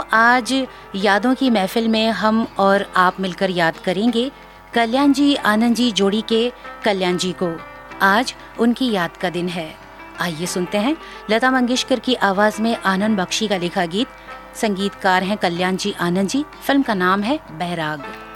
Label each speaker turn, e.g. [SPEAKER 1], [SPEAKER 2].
[SPEAKER 1] आज यादों की महफिल में हम और आप मिलकर याद करेंगे कल्याण जी आनंद जी जोड़ी के कल्याण जी को। आज उनकी याद का दिन है। आइए सुनते हैं लता मंगेशकर की आवाज में आनंद बख्शी का लिखा गीत। संगीतकार हैं कल्याण जी आनंद जी। फिल्म का नाम है बैराग।